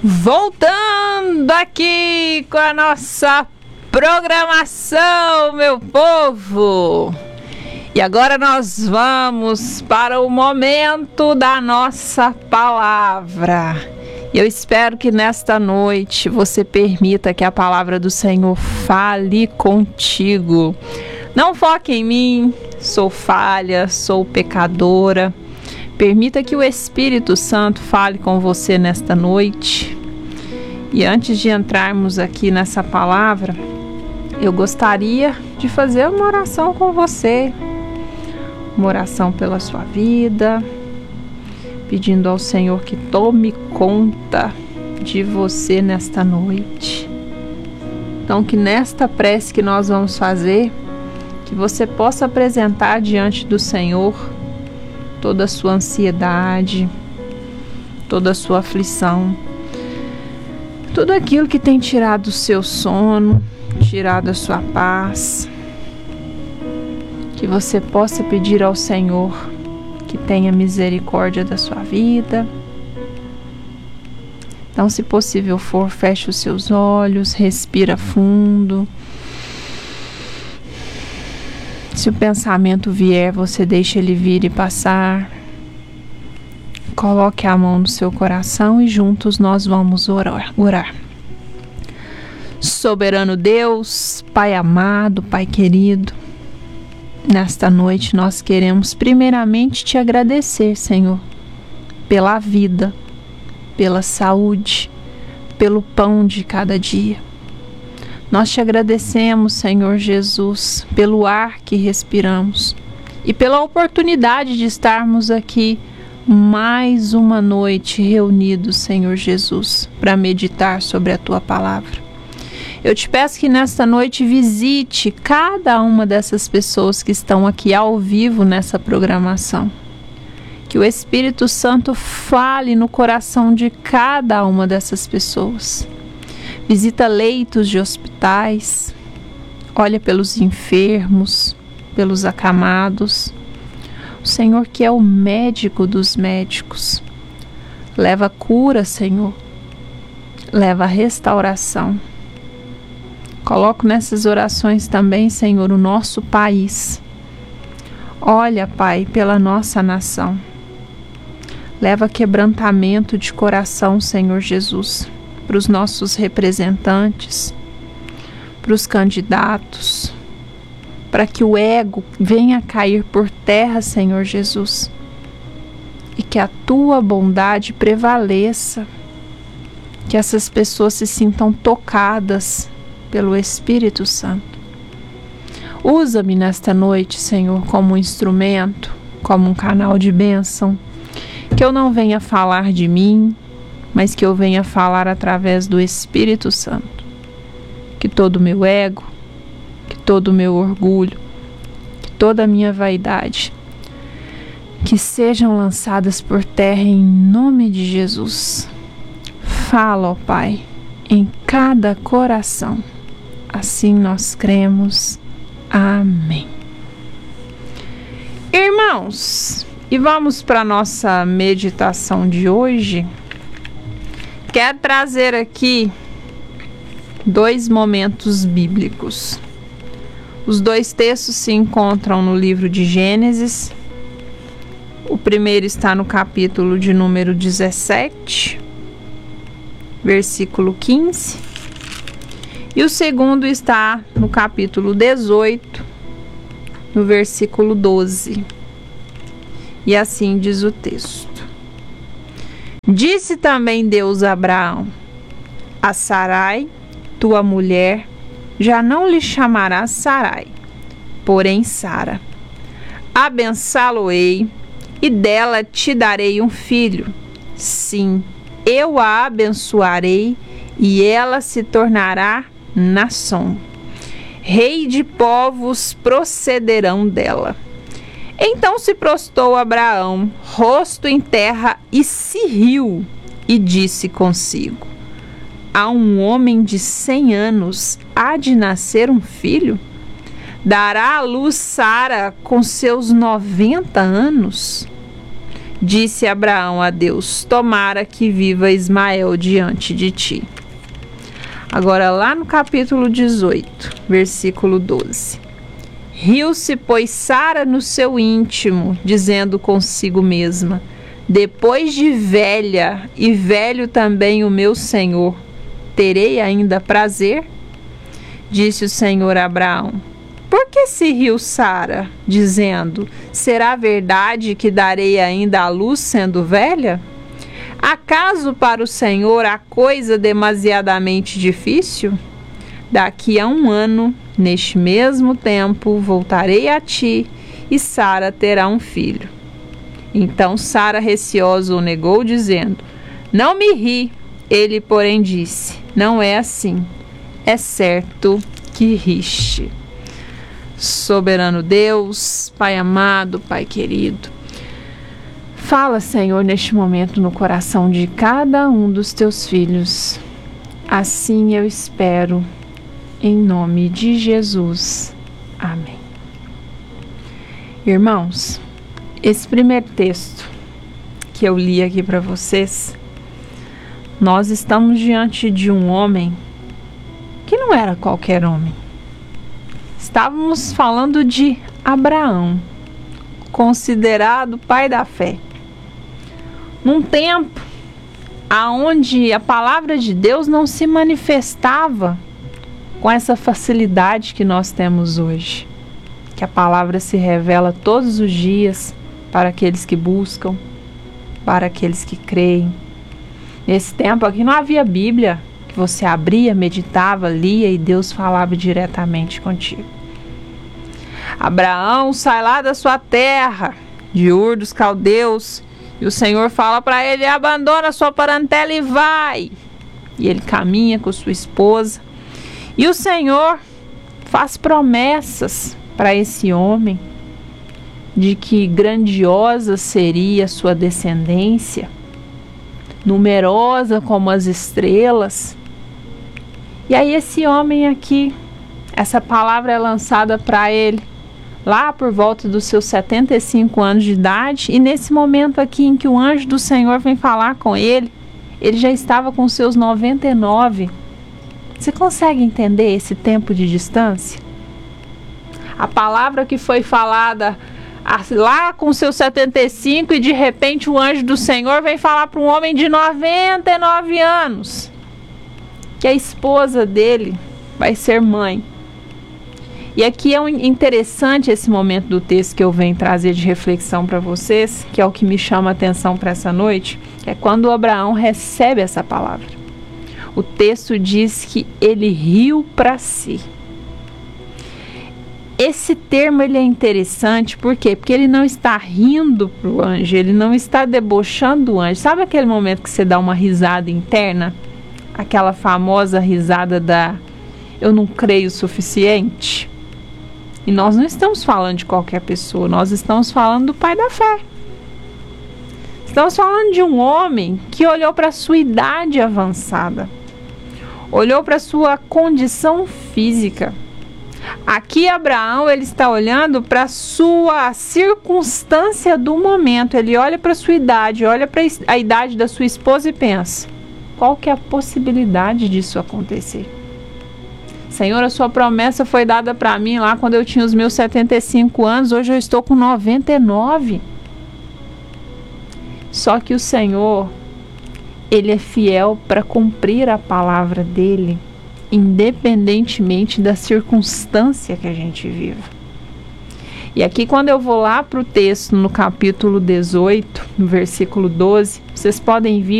Voltando aqui com a nossa programação, meu povo. E agora nós vamos para o momento da nossa palavra. Eu espero que nesta noite você permita que a palavra do Senhor fale contigo. Não foque em mim, sou falha, sou pecadora. Permita que o Espírito Santo fale com você nesta noite. E antes de entrarmos aqui nessa palavra, eu gostaria de fazer uma oração com você. Uma oração pela sua vida, pedindo ao Senhor que tome conta de você nesta noite. Então, que nesta prece que nós vamos fazer, que você possa apresentar diante do Senhor toda a sua ansiedade, toda a sua aflição, tudo aquilo que tem tirado o seu sono, tirado a sua paz, que você possa pedir ao Senhor que tenha misericórdia da sua vida. Então, se possível for, feche os seus olhos, respira fundo. Se o pensamento vier, você deixa ele vir e passar. Coloque a mão no seu coração e juntos nós vamos orar. Soberano Deus, Pai amado, Pai querido, nesta noite nós queremos primeiramente te agradecer, Senhor, pela vida, pela saúde, pelo pão de cada dia. Nós te agradecemos, Senhor Jesus, pelo ar que respiramos e pela oportunidade de estarmos aqui mais uma noite reunidos, Senhor Jesus, para meditar sobre a Tua palavra. Eu te peço que nesta noite visite cada uma dessas pessoas que estão aqui ao vivo nessa programação. Que o Espírito Santo fale no coração de cada uma dessas pessoas. Visita leitos de hospitais, olha pelos enfermos, pelos acamados. O Senhor que é o médico dos médicos. Leva cura, Senhor. Leva restauração. Coloco nessas orações também, Senhor, o nosso país. Olha, Pai, pela nossa nação. Leva quebrantamento de coração, Senhor Jesus, para os nossos representantes, para os candidatos, para que o ego venha cair por terra, Senhor Jesus, e que a Tua bondade prevaleça, que essas pessoas se sintam tocadas pelo Espírito Santo. Usa-me nesta noite, Senhor, como um instrumento, como um canal de bênção, que eu não venha falar de mim, mas que eu venha falar através do Espírito Santo. Que todo o meu ego, que todo o meu orgulho, que toda a minha vaidade, que sejam lançadas por terra em nome de Jesus. Fala, ó Pai, em cada coração. Assim nós cremos. Amém. Irmãos, e vamos para a nossa meditação de hoje. Quero trazer aqui 2 momentos bíblicos. Os 2 textos se encontram no livro de Gênesis. O primeiro está no capítulo de número 17, versículo 15. E o segundo está no capítulo 18, no versículo 12. E assim diz o texto. Disse também Deus a Abraão: a Sarai, tua mulher, já não lhe chamarás Sarai, porém Sara. Abençá-lo-ei, e dela te darei um filho. Sim, eu a abençoarei, e ela se tornará nação. Rei de povos procederão dela. Então se prostrou Abraão, rosto em terra, e se riu, e disse consigo: a um homem de 100 anos há de nascer um filho? Dará à luz Sara com seus 90 anos? Disse Abraão a Deus: tomara que viva Ismael diante de ti. Agora lá no capítulo 18, versículo 12. Riu-se, pois, Sara no seu íntimo, dizendo consigo mesma: depois de velha, e velho também o meu senhor, terei ainda prazer? Disse o Senhor a Abraão: por que se riu Sara, dizendo: será verdade que darei ainda à luz sendo velha? Acaso para o Senhor há coisa demasiadamente difícil? Daqui a 1 ano, neste mesmo tempo, voltarei a ti, e Sara terá um filho. Então Sara, receosa, o negou, dizendo: não me ri. Ele, porém, disse: não é assim, é certo que riste. Soberano Deus, Pai amado, Pai querido, fala, Senhor, neste momento no coração de cada um dos teus filhos. Assim eu espero, em nome de Jesus. Amém. Irmãos, esse primeiro texto que eu li aqui para vocês, nós estamos diante de um homem que não era qualquer homem. Estávamos falando de Abraão, considerado pai da fé. Num tempo aonde a palavra de Deus não se manifestava com essa facilidade que nós temos hoje. Que a palavra se revela todos os dias para aqueles que buscam, para aqueles que creem. Nesse tempo aqui não havia Bíblia, que você abria, meditava, lia e Deus falava diretamente contigo. Abraão sai lá da sua terra, de Ur dos Caldeus, e o Senhor fala para ele: abandona a sua parentela e vai. E ele caminha com sua esposa. E o Senhor faz promessas para esse homem de que grandiosa seria a sua descendência, numerosa como as estrelas. E aí esse homem aqui, essa palavra é lançada para ele lá por volta dos seus 75 anos de idade, e nesse momento aqui em que o anjo do Senhor vem falar com ele, ele já estava com seus 99. Você consegue entender esse tempo de distância? A palavra que foi falada lá com seus 75 e de repente o anjo do Senhor vem falar para um homem de 99 anos que a esposa dele vai ser mãe. E aqui é interessante esse momento do texto que eu venho trazer de reflexão para vocês, que é o que me chama a atenção para essa noite, é quando Abraão recebe essa palavra. O texto diz que ele riu para si. Esse termo ele é interessante, por quê? Porque ele não está rindo para o anjo, ele não está debochando o anjo. Sabe aquele momento que você dá uma risada interna? Aquela famosa risada da eu não creio o suficiente? E nós não estamos falando de qualquer pessoa, nós estamos falando do pai da fé. Estamos falando de um homem que olhou para a sua idade avançada, olhou para a sua condição física. Aqui Abraão, ele está olhando para a sua circunstância do momento. Ele olha para a sua idade, olha para a idade da sua esposa e pensa: qual que é a possibilidade disso acontecer? Senhor, a sua promessa foi dada para mim lá quando eu tinha os meus 75 anos, hoje eu estou com 99. Só que o Senhor, ele é fiel para cumprir a palavra dele, independentemente da circunstância que a gente vive. E aqui quando eu vou lá para o texto no capítulo 18, no versículo 12, vocês podem ver